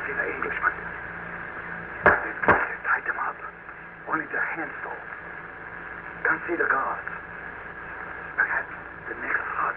see the Englishman. They've tied them up. Only their hands though. Can't see the guards. Perhaps the next hut.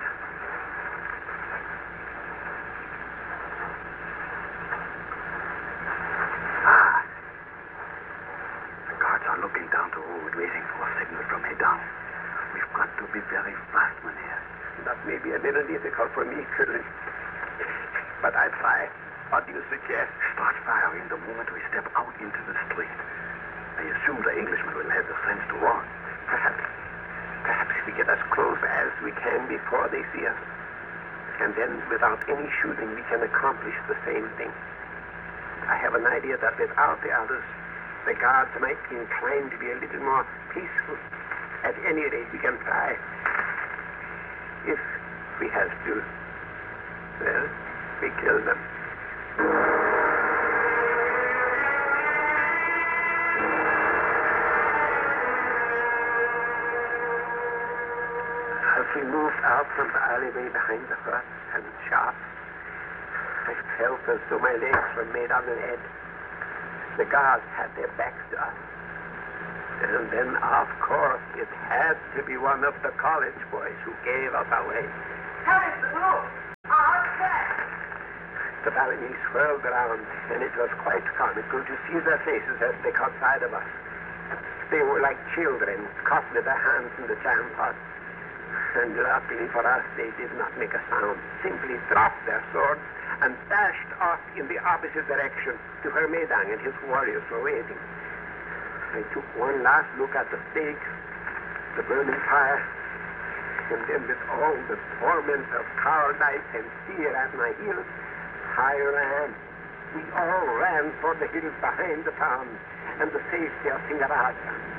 The guards are looking down the road, waiting for a signal from Medan. We've got to be very fast, Mynheer. That may be a little difficult for me, Colonel. But I'll try. What do you suggest? Start firing the moment we step out into the street. I assume the Englishman will have the sense to run. Perhaps we get as close as we can before they see us. And then, without any shooting, we can accomplish the same thing. I have an idea that without the others, the guards might be inclined to be a little more peaceful. At any rate, we can try. If we have to, well, we kill them. As we moved out from the alleyway behind the huts and shops, I felt as though my legs were made of lead. The guards had their backs to us. And then, of course, it had to be one of the college boys who gave us away. Harrison, look! The Balinese swirled around, and it was quite comical to see their faces as they caught sight of us. They were like children caught with their hands in the jam pot. And luckily for us, they did not make a sound, simply dropped their swords and dashed off in the opposite direction to where Medang and his warriors were waiting. I took one last look at the stakes, the burning fire, and then with all the torment of cowardice and fear at my heels, I ran. We all ran for the hills behind the town and the safety of Singaraja.